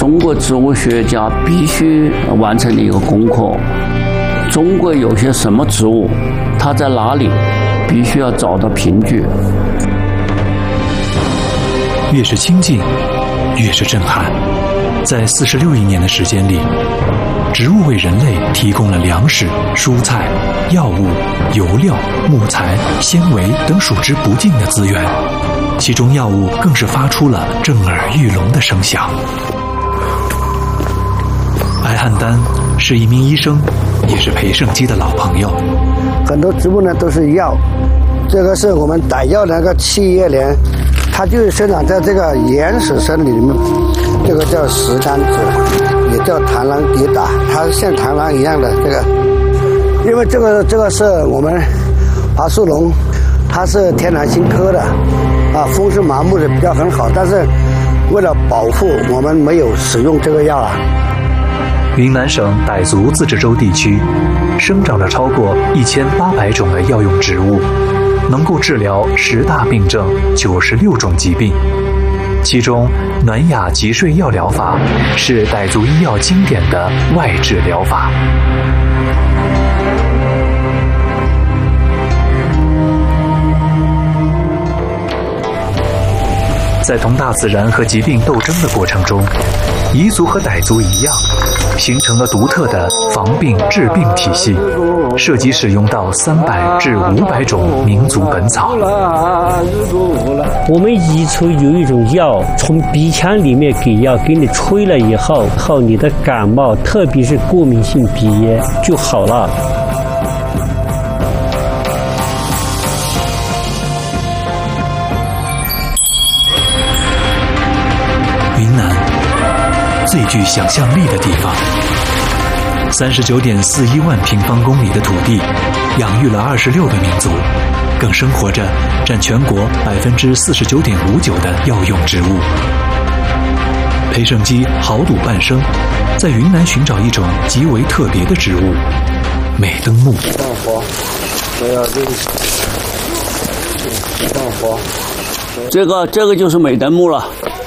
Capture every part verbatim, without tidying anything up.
中国植物学家必须完成的一个功课。中国有些什么植物，它在哪里，必须要找到凭据。 越是亲近，越是震撼。在四十六亿年的时间里，植物为人类提供了粮食、蔬菜、药物、油料、木材、纤维等数之不尽的资源，其中药物更是发出了震耳欲聋的声响。艾汉丹是一名医生，也是培盛基的老朋友。 很多植物呢都是药，这个是我们逮药的那个气叶莲，它就是生长在这个原始森林里面，这个叫石甘子，也叫螳螂蝶打，它像螳螂一样的这个，因为这个这个是我们爬树龙，它是天南星科的，啊，风是麻木的比较很好，但是为了保护，我们没有使用这个药啊。 云南省傣族自治州地区生长着超过一千八百种的药用植物，能够治疗十大病症、九十六种疾病。其中，暖雅吉睡药疗法是傣族医药经典的外治疗法。在同大自然和疾病斗争的过程中，彝族和傣族一样，形成了独特的防病治病体系，涉及使用到三百至五百种民族本草。 我们彝族有一种药，从鼻腔里面给药，给你吹了以后，后你的感冒，特别是过敏性鼻炎就好了。 最具想象力的地方，三十九点四一万平方公里的土地，养育了二十六个民族，更生活着占全国百分之四十九点五九的药用植物。裴胜基豪赌半生，在云南寻找一种极为特别的植物——美登木。 放花，我要这个放花。 这个这个就是美登木了。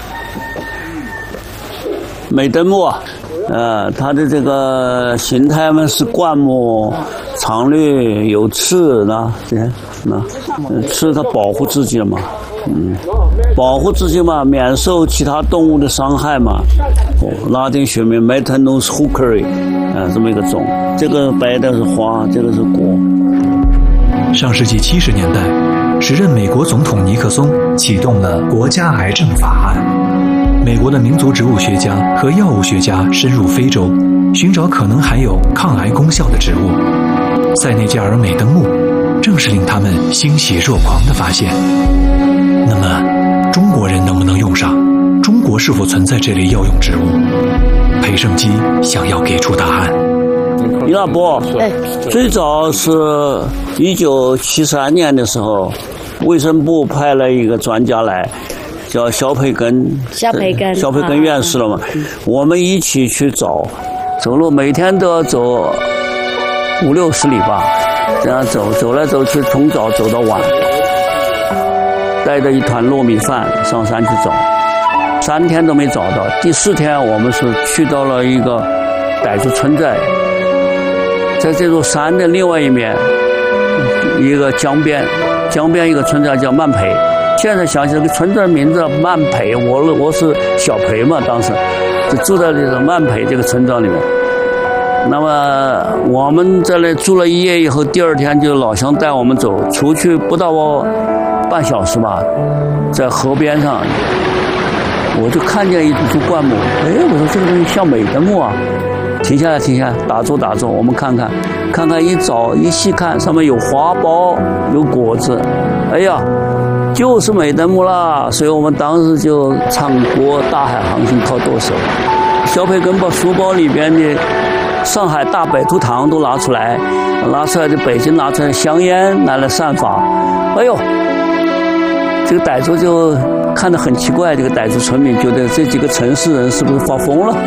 美登木啊，呃，它的这个形态嘛是灌木，常绿，有刺呢，这些那刺它保护自己嘛，嗯，保护自己嘛，免受其他动物的伤害嘛。哦，拉丁学名 Metanus hookeri， 啊，这么一个种。这个白的是花，这个是果。 上世纪七十年代，时任美国总统尼克松启动了国家癌症法案。美国的民族植物学家和药物学家深入非洲，寻找可能含有抗癌功效的植物。塞内加尔美登木正是令他们欣喜若狂的发现。那么，中国人能不能用上？中国是否存在这类药用植物？裴胜基想要给出答案。 李大伯，最早是一九七三年的时候，卫生部派了一个专家来。叫肖培根， 肖培根， 肖培根院士了嘛？嗯、我们一起去找，走路每天都要走五六十里吧，这样走，走来走去，从早走到晚，带着一团糯米饭上山去找，三天都没找到。第四天，我们是去到了一个傣族村寨，在这座山的另外一面，一个江边，江边一个村寨叫曼培。现在想起这个村子的名字曼培，我我是小培嘛，当时就住在这个曼培这个村庄里面。那么我们在那住了一夜以后，第二天就老乡带我们走出去，不到半小时吧，在河边上，我就看见一株灌木，哎，我说这个东西像美登木啊，停下来，停下来，打住，打住，我们看看，看看一找一细看，上面有花苞，有果子，哎呀！就是美登木啦，所以我们当时就唱歌《大海航行靠舵手》。肖培根把书包里边的上海大白兔糖都拿出来，拿出来的北京拿出来香烟拿来散发。哎呦，这个傣族就看得很奇怪，这个傣族村民觉得这几个城市人是不是发疯了？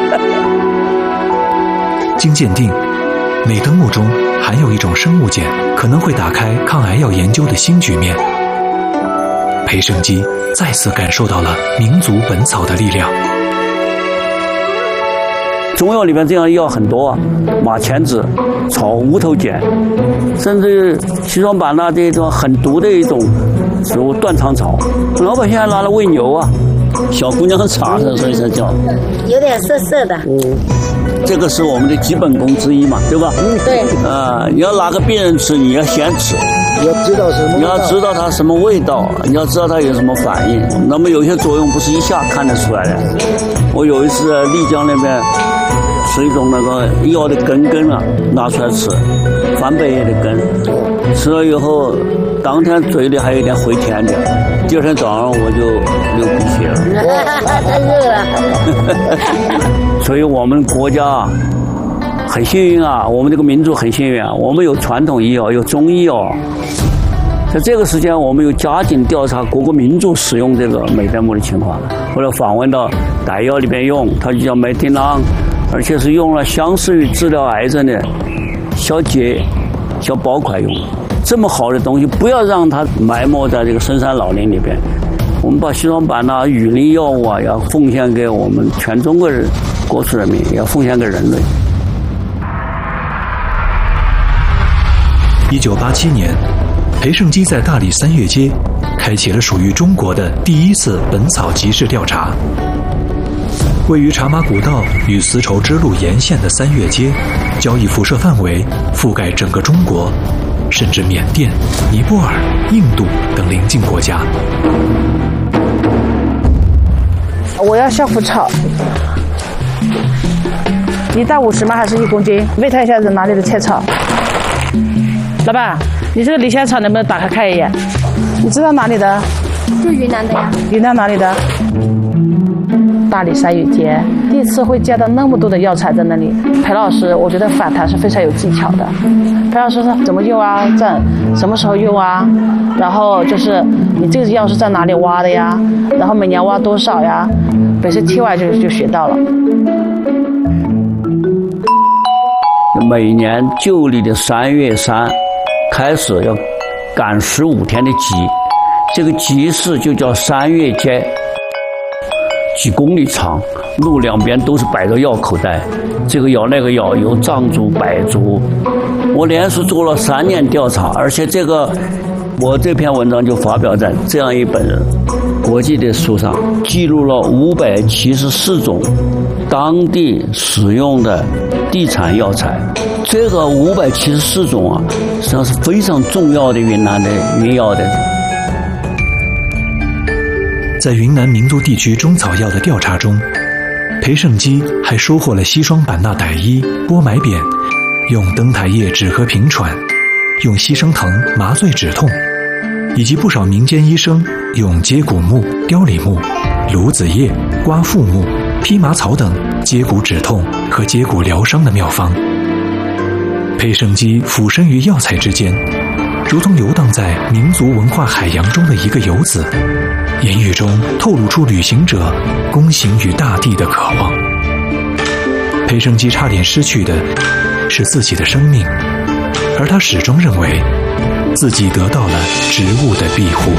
经鉴定，美登木中含有一种生物碱，可能会打开抗癌药研究的新局面。裴胜基再次感受到了民族本草的力量。 中药里面这样的药很多啊，马钱子、草乌头碱，甚至西双版纳这种很毒的一种植物断肠草，老百姓还拿来喂牛啊，小姑娘茶的，所以才叫有点涩涩的。 嗯，这个是我们的基本功之一嘛，对吧？ 嗯，对。 啊、呃，你要拿个病人吃，你要先吃。 你要知道什么？ 你要知道它什么味道，你要知道它有什么反应。那么有些作用不是一下看得出来的。我有一次丽江那边吃一种那个药的根根啊，拿出来吃，番贝叶的根，吃了以后，当天嘴里还有点回甜的，第二天早上我就流鼻血了。 太热了。 所以我们国家很幸运啊，我们这个民族很幸运啊，我们有传统医药，有中医药。在这个时间，我们又加紧调查各个民族使用这个美白木的情况，后来访问到歹药里面用，它就叫美丁朗，而且是用了相似于治疗癌症的小结、小包块用。这么好的东西，不要让它埋没在这个深山老林里边。我们把西双版纳雨林药物啊，要奉献给我们全中国人、国土人民，要奉献给人类。 一九八七年，裴胜基在大理三月街开启了属于中国的第一次本草集市调查。位于茶马古道与丝绸之路沿线的三月街，交易辐射范围覆盖整个中国，甚至缅甸、尼泊尔、印度等邻近国家。 我要小虎草，一袋五十吗？还是一公斤？问他一下是哪里的菜草。老板，你这个离香草能不能打开看一眼？你知道哪里的？ 就云南的呀。 云南哪里的？大理三月街，第一次会见到那么多的药材在那里。裴老师，我觉得访谈是非常有技巧的。裴老师说怎么用啊？在什么时候用啊？然后就是你这个药是在哪里挖的呀？然后每年挖多少呀？本身听完就就学到了。 每年旧历的三月三开始要赶十五天的集，这个集市就叫三月街，几公里长，路两边都是摆着药口袋，这个药那个药，有藏族、傣族。我连续做了三年调查，而且这个我这篇文章就发表在这样一本国际的书上，记录了五百七十四种当地使用的地产药材。这个五百七十四种啊，实际上是非常重要的云南的云药的。 在云南民族地区中草药的调查中，裴胜基还收获了西双版纳傣医拨买扁用登台叶止咳平喘，用西生藤麻醉止痛，以及不少民间医生用接骨木、雕李木、芦子叶、瓜附木、披麻草等接骨止痛和接骨疗伤的妙方。裴胜基俯身于药材之间，如同游荡在民族文化海洋中的一个游子，言语中透露出旅行者躬行于大地的渴望。裴胜基差点失去的是自己的生命，而他始终认为自己得到了植物的庇护。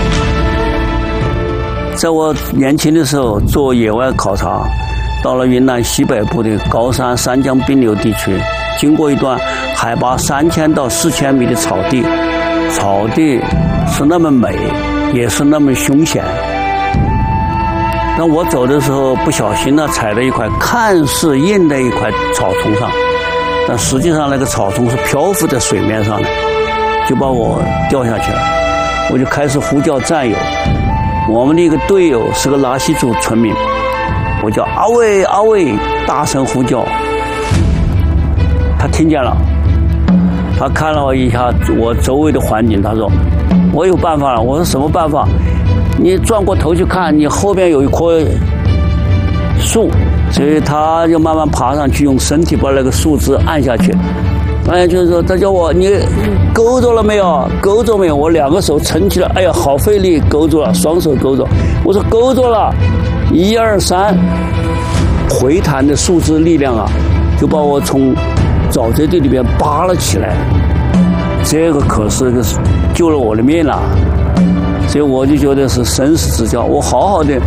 在我年轻的时候做野外考察，到了云南西北部的高山三江并流地区，经过一段海拔三千到四千米的草地，草地是那么美，也是那么凶险。那我走的时候不小心呢，踩了一块看似硬的一块草丛上，但实际上那个草丛是漂浮在水面上的，就把我掉下去了。我就开始呼叫战友，我们的一个队友是个拉稀族村民，我叫阿伟阿伟，大声呼叫，他听见了，他看了我一下我周围的环境，他说我有办法了。我说什么办法？你转过头去看，你后边有一棵树，所以他就慢慢爬上去，用身体把那个树枝按下去。哎，就是说他叫我你勾着了没有？勾着没有？我两个手撑起来，哎呀，好费力，勾住了，双手勾着。我说勾着了，一二三，回弹的树枝力量啊，就把我从沼泽地里边扒了起来。这个可是个救了我的命了。所以我就觉得是生死之交，我好好的